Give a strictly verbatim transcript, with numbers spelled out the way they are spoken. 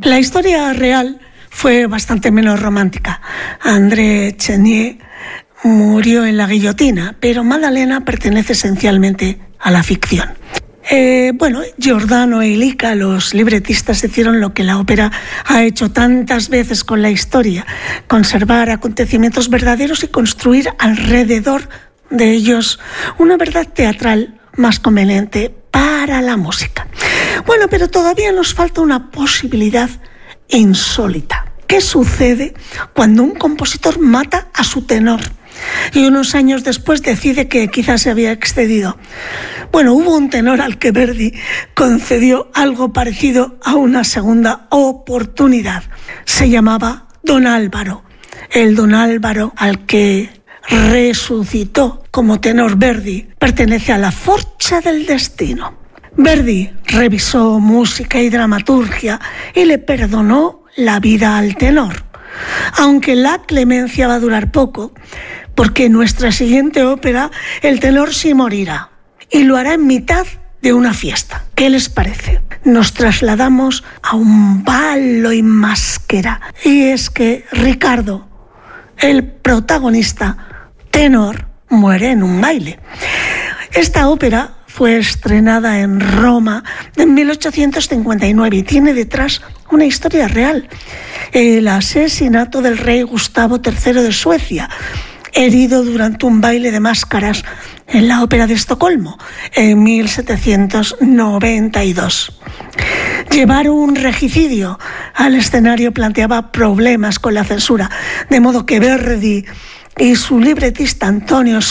La historia real fue bastante menos romántica. André Chenier murió en la guillotina, pero Maddalena pertenece esencialmente a la ficción. Eh, bueno, Giordano e Illica, los libretistas, hicieron lo que la ópera ha hecho tantas veces con la historia: conservar acontecimientos verdaderos y construir alrededor de ellos una verdad teatral más conveniente para la música. Bueno, pero todavía nos falta una posibilidad insólita. ¿Qué sucede cuando un compositor mata a su tenor y unos años después decide que quizás se había excedido? Bueno, hubo un tenor al que Verdi concedió algo parecido a una segunda oportunidad. Se llamaba Don Álvaro. El Don Álvaro al que resucitó como tenor Verdi pertenece a la forcha del destino. Verdi revisó música y dramaturgia y le perdonó la vida al tenor, aunque la clemencia va a durar poco, porque en nuestra siguiente ópera el tenor sí morirá, y lo hará en mitad de una fiesta. ¿Qué les parece? Nos trasladamos a un ballo in maschera, y es que Ricardo, el protagonista tenor, muere en un baile. Esta ópera fue estrenada en Roma en mil ochocientos cincuenta y nueve y tiene detrás una historia real: el asesinato del rey Gustavo tercero de Suecia, herido durante un baile de máscaras en la ópera de Estocolmo en mil setecientos noventa y dos. Llevar un regicidio al escenario planteaba problemas con la censura, de modo que Verdi y su libretista Antonio